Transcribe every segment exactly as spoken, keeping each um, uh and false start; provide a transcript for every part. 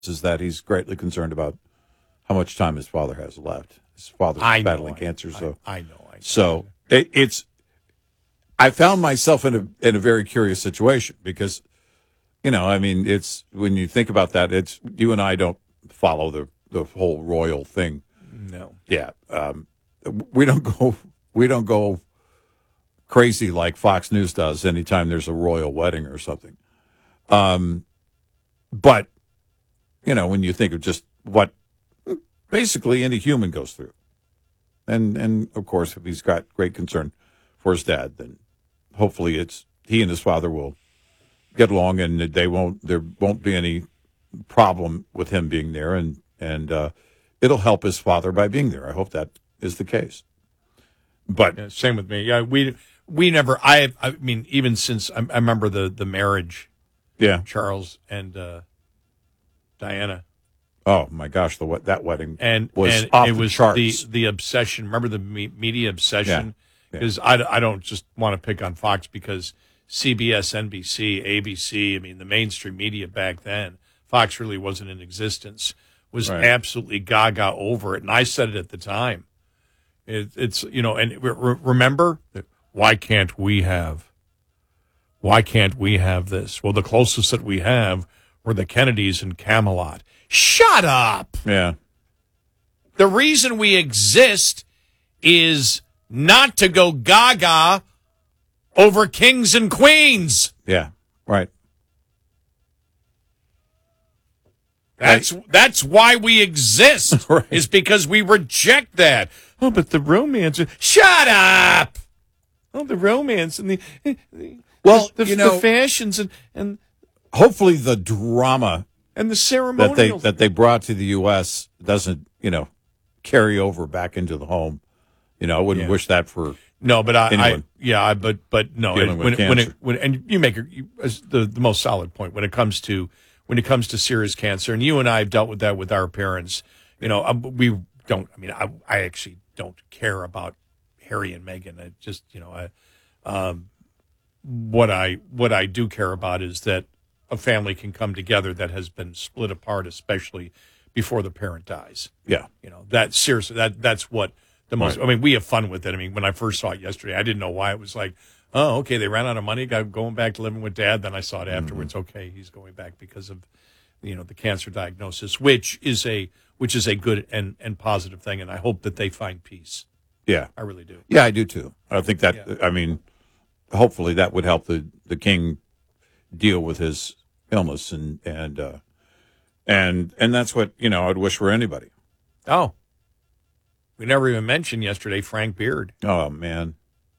is that he's greatly concerned about how much time his father has left. His father's I know, battling I, cancer, so I, I know. I know. so it, it's. I found myself in a in a very curious situation because, you know, I mean, it's when you think about that, it's you and I don't follow the the whole royal thing. No. Yeah, um, we don't go we don't go crazy like Fox News does anytime there's a royal wedding or something. Um, but you know, when you think of just what basically any human goes through, and and of course, if he's got great concern for his dad, then hopefully it's he and his father will get along, and they won't there won't be any problem with him being there, and and uh, it'll help his father by being there. I hope that is the case. But yeah, same with me. Yeah, we we never. I I mean, even since I, I remember the the marriage. Yeah, Charles and uh, Diana. Oh my gosh, the that wedding and was and off it the was charts. the the obsession. Remember the me- media obsession? Because yeah. yeah. I, I don't just want to pick on Fox because C B S, N B C, A B C. I mean, the mainstream media back then, Fox really wasn't in existence. Was right. absolutely gaga over it, and I said it at the time. It, it's you know, and re- remember, why can't we have? Why can't we have this? Well, the closest that we have were the Kennedys in Camelot. Shut up! Yeah. The reason we exist is not to go gaga over kings and queens. Yeah, right. That's right. That's why we exist, right. is because we reject that. Oh, but the romance. Shut up! Oh, the romance and the... the Well, the, you know, the fashions and, and hopefully the drama and the ceremonials that they that they brought to the U S doesn't, you know, carry over back into the home. You know, I wouldn't yeah. wish that for no, but I, I yeah, but but no, it, when, it, when it when and you make you, the the most solid point when it comes to when it comes to serious cancer, and you and I have dealt with that with our parents. You know, we don't. I mean, I I actually don't care about Harry and Meghan. I just you know I. Um, What I what I do care about is that a family can come together that has been split apart, especially before the parent dies. Yeah, you know that seriously. That that's what the most. Right. I mean, we have fun with it. I mean, when I first saw it yesterday, I didn't know why. It was like, oh, okay, they ran out of money, got going back to living with dad. Then I saw it afterwards. Mm-hmm. Okay, he's going back because of you know the cancer diagnosis, which is a which is a good and and positive thing, and I hope that they find peace. Yeah, I really do. Yeah, I do too. I think that. Yeah. I mean. Hopefully that would help the, the king deal with his illness and and uh, and and that's what you know I'd wish for anybody. Oh, we never even mentioned yesterday Frank Beard. Oh man,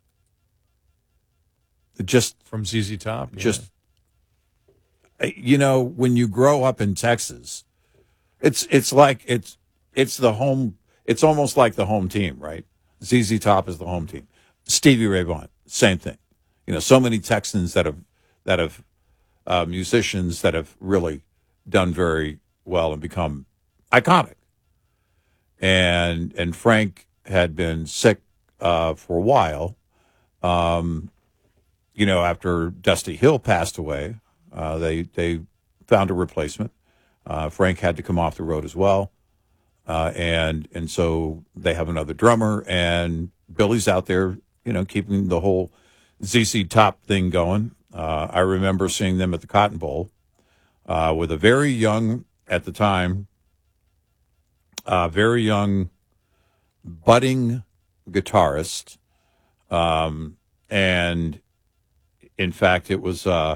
just from Z Z Top. Yeah. Just you know when you grow up in Texas, it's it's like it's it's the home. It's almost like the home team, right? Z Z Top is the home team. Stevie Ray Vaughan, same thing. You know, so many Texans that have that have uh, musicians that have really done very well and become iconic. And and Frank had been sick uh, for a while. Um, you know, after Dusty Hill passed away, uh, they they found a replacement. Uh, Frank had to come off the road as well, uh, and and so they have another drummer, and Billy's out there, you know, keeping the whole Z Z Top thing going. Uh, I remember seeing them at the Cotton Bowl uh, with a very young, at the time, uh, very young, budding guitarist. Um, and, in fact, it was uh,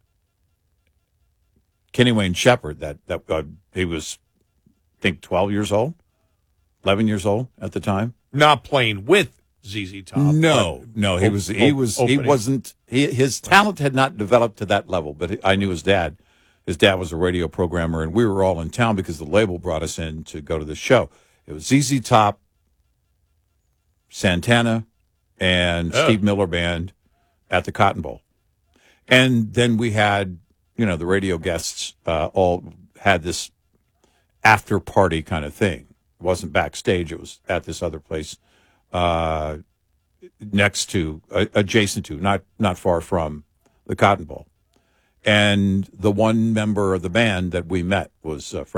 Kenny Wayne Shepherd that, that uh, he was, I think, twelve years old, eleven years old at the time. Not playing with Z Z Top. No, no, he was he was he wasn't he, his talent had not developed to that level. But I knew his dad. His dad was a radio programmer, and we were all in town because the label brought us in to go to the show. It was Z Z Top, Santana, and oh. Steve Miller Band at the Cotton Bowl, and then we had you know the radio guests uh, all had this after party kind of thing. It wasn't backstage; it was at this other place. Uh, next to, uh, adjacent to, not not far from the Cotton Bowl, and the one member of the band that we met was uh,